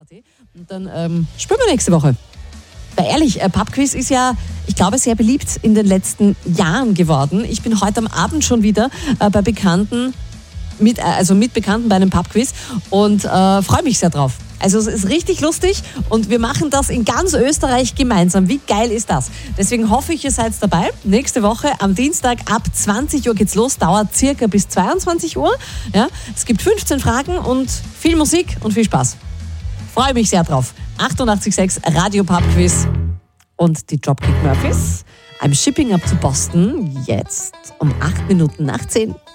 Und dann spielen wir nächste Woche. Weil ehrlich, Pubquiz ist ja, ich glaube, sehr beliebt in den letzten Jahren geworden. Ich bin heute am Abend schon wieder bei Bekannten, mit Bekannten bei einem Pubquiz und freue mich sehr drauf. Also es ist richtig lustig und wir machen das in ganz Österreich gemeinsam. Wie geil ist das? Deswegen hoffe ich, ihr seid dabei. Nächste Woche am Dienstag ab 20 Uhr geht's los, dauert circa bis 22 Uhr. Ja, es gibt 15 Fragen und viel Musik und viel Spaß. Freue mich sehr drauf. 88.6 Radio Pubquiz und die Dropkick Murphys. I'm shipping up to Boston jetzt um 8 Minuten nach 10.